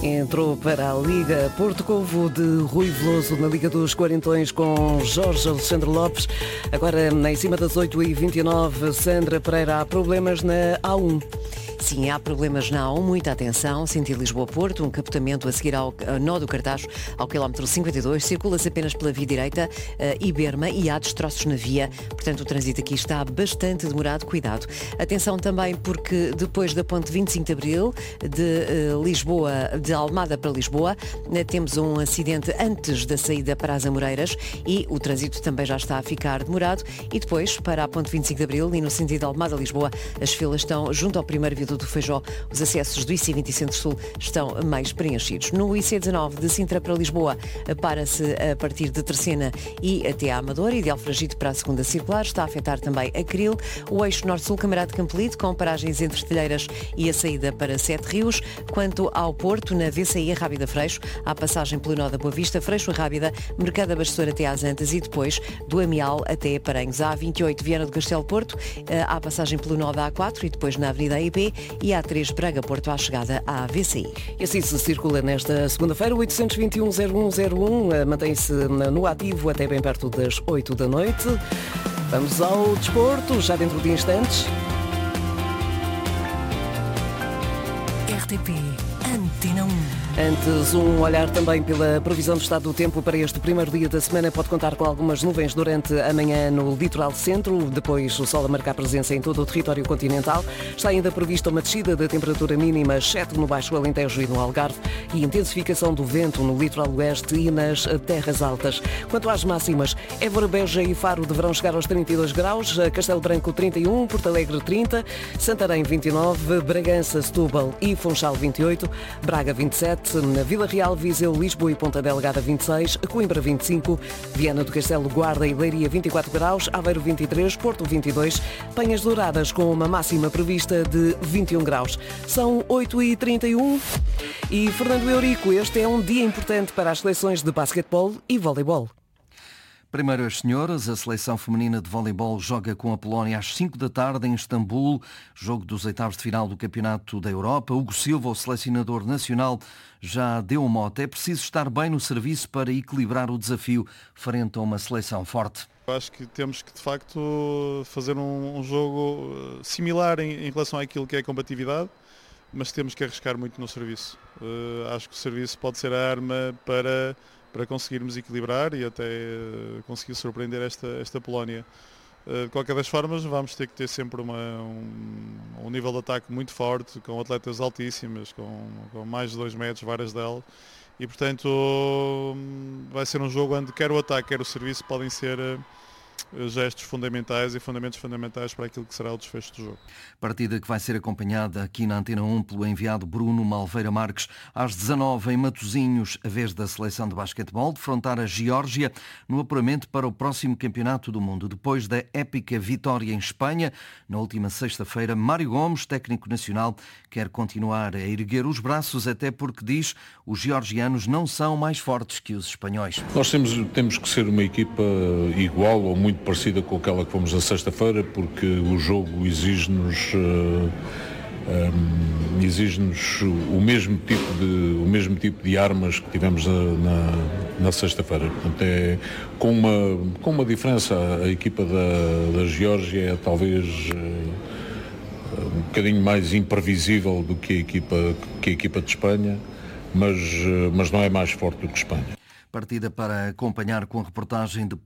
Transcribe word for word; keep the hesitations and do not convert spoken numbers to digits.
Entrou para a Liga Porto Covo de Rui Veloso na Liga dos Quarentões com Jorge Alexandre Lopes. Agora, em cima das oito e vinte e nove, Sandra Pereira, há problemas na A um. Sim, há problemas na A um, muita atenção. Sentido Lisboa-Porto, um capotamento a seguir ao nó do Cartaz, ao quilómetro cinquenta e dois. Circula-se apenas pela via direita uh, e Berma e há destroços na via. Portanto, o trânsito aqui está bastante demorado. Cuidado. Atenção também porque depois da ponte vinte e cinco de Abril, de uh, Lisboa, de Almada para Lisboa, uh, temos um acidente antes da saída para as Amoreiras e o trânsito também já está a ficar demorado. E depois, para a ponte vinte e cinco de Abril e no sentido Almada-Lisboa, as filas estão junto ao primeiro viaduto do Feijó. Os acessos do I C vinte e Centro-Sul estão mais preenchidos. No I C dezanove de Sintra para Lisboa, para-se a partir de Terceira e até à Amadora e de Alfragide para a segunda circular. Está a afetar também a Cril, o eixo norte-sul Camarado de Campolide, com paragens entre Telheiras e a saída para Sete Rios. Quanto ao Porto, na V C I Rábida Freixo, há passagem pelo nó da Boa Vista, Freixo Rábida, Mercado Abastecedor até às Antas e depois do Amial até Paranhos. A vinte e oito Viana do Castelo Porto, há passagem pelo nó da A quatro e depois na Avenida A I P e A três Braga-Porto à chegada à V C I. E assim se circula nesta segunda-feira. oitocentos e vinte e um, zero um zero um mantém-se no ativo até bem perto das oito da noite. Vamos ao desporto, já dentro de instantes. R T P Antena um. Antes, um olhar também pela previsão do estado do tempo para este primeiro dia da semana. Pode contar com algumas nuvens durante a manhã no litoral centro, depois o sol a marcar presença em todo o território continental. Está ainda prevista uma descida da temperatura mínima, exceto no Baixo Alentejo e no Algarve, e intensificação do vento no litoral oeste e nas terras altas. Quanto às máximas, Évora, Beja e Faro deverão chegar aos trinta e dois graus, Castelo Branco trinta e um, Porto Alegre trinta, Santarém vinte e nove, Bragança, Setúbal e Funchal vinte e oito, Braga vinte e sete, na Vila Real, Viseu, Lisboa e Ponta Delgada vinte e seis, Coimbra vinte e cinco, Viana do Castelo, Guarda e Leiria vinte e quatro graus, Aveiro vinte e três, Porto vinte e dois, Penhas Douradas com uma máxima prevista de vinte e um graus. São oito e trinta e um e Fernando Eurico, este é um dia importante para as seleções de basquetebol e voleibol. Primeiro as senhoras, a seleção feminina de voleibol joga com a Polónia às cinco da tarde em Istambul, jogo dos oitavos de final do Campeonato da Europa. Hugo Silva, o selecionador nacional, já deu um mote. É preciso estar bem no serviço para equilibrar o desafio frente a uma seleção forte. Eu acho que temos que, de facto, fazer um, um jogo similar em, em relação àquilo que é a combatividade, mas temos que arriscar muito no serviço. Uh, acho que o serviço pode ser a arma para... para conseguirmos equilibrar e até conseguir surpreender esta, esta Polónia. De qualquer das formas, vamos ter que ter sempre uma, um, um nível de ataque muito forte, com atletas altíssimas, com, com mais de dois metros, várias delas, e portanto vai ser um jogo onde quer o ataque, quer o serviço podem ser gestos fundamentais e fundamentos fundamentais para aquilo que será o desfecho do jogo. Partida que vai ser acompanhada aqui na Antena um pelo enviado Bruno Malveira Marques às dezanove em Matosinhos, a vez da seleção de basquetebol defrontar a Geórgia no apuramento para o próximo Campeonato do Mundo. Depois da épica vitória em Espanha, na última sexta-feira, Mário Gomes, técnico nacional, quer continuar a erguer os braços, até porque, diz, os georgianos não são mais fortes que os espanhóis. Nós temos, temos que ser uma equipa igual ou muito parecida com aquela que fomos na sexta-feira, porque o jogo exige-nos uh, um, exige-nos o mesmo tipo de o mesmo tipo de armas que tivemos na, na, na sexta-feira. Portanto, é com uma com uma diferença. A equipa da, da Geórgia é talvez uh, um bocadinho mais imprevisível do que a equipa que a equipa de Espanha, mas uh, mas não é mais forte do que Espanha. Partida para acompanhar com a reportagem de